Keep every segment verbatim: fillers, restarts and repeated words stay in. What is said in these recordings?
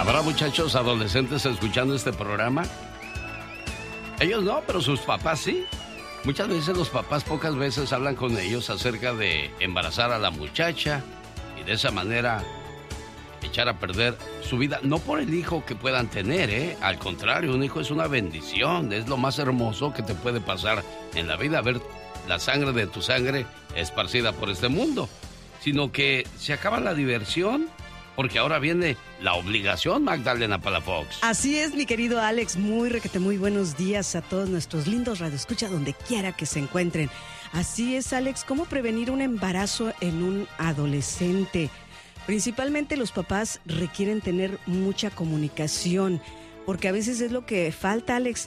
¿Habrá muchachos adolescentes escuchando este programa? Ellos no, pero sus papás sí. Muchas veces los papás pocas veces hablan con ellos acerca de embarazar a la muchacha y de esa manera echar a perder su vida. No por el hijo que puedan tener, ¿eh? Al contrario, un hijo es una bendición, es lo más hermoso que te puede pasar en la vida, ver la sangre de tu sangre esparcida por este mundo. Sino que se acaba la diversión porque ahora viene la obligación, Magdalena Palafox. Así es, mi querido Alex, muy requete, muy buenos días a todos nuestros lindos radioescuchas donde quiera que se encuentren. Así es, Alex, ¿cómo prevenir un embarazo en un adolescente? Principalmente los papás requieren tener mucha comunicación, porque a veces es lo que falta, Alex.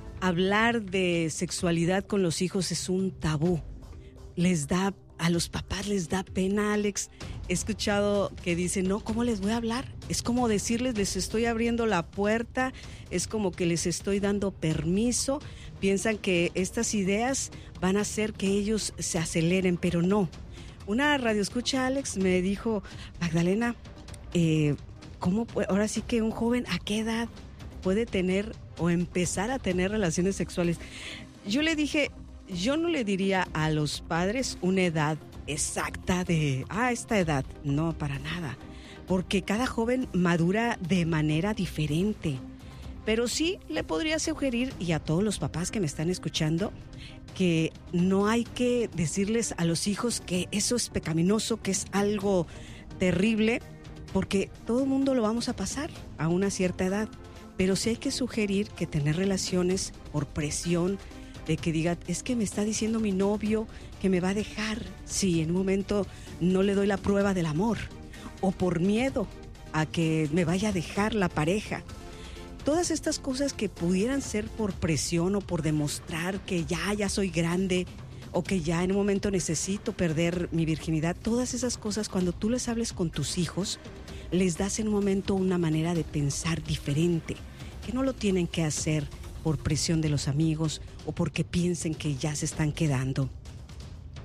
Hablar de sexualidad con los hijos es un tabú. Les da, a los papás les da pena, Alex. He escuchado que dicen, no, ¿cómo les voy a hablar? Es como decirles, les estoy abriendo la puerta, es como que les estoy dando permiso. Piensan que estas ideas van a hacer que ellos se aceleren, pero no. Una radioescucha, Alex, me dijo, Magdalena, eh, ¿cómo puede, ahora sí que un joven a qué edad puede tener o empezar a tener relaciones sexuales? Yo le dije, yo no le diría a los padres una edad exacta de, ah, esta edad, no, para nada, porque cada joven madura de manera diferente. Pero sí le podría sugerir, y a todos los papás que me están escuchando, que no hay que decirles a los hijos que eso es pecaminoso, que es algo terrible, porque todo el mundo lo vamos a pasar a una cierta edad. Pero sí hay que sugerir que tener relaciones por presión, de que diga, es que me está diciendo mi novio que me va a dejar si en un momento no le doy la prueba del amor, o por miedo a que me vaya a dejar la pareja. Todas estas cosas que pudieran ser por presión o por demostrar que ya, ya soy grande o que ya en un momento necesito perder mi virginidad, todas esas cosas cuando tú les hables con tus hijos, les das en un momento una manera de pensar diferente, que no lo tienen que hacer por presión de los amigos o porque piensen que ya se están quedando.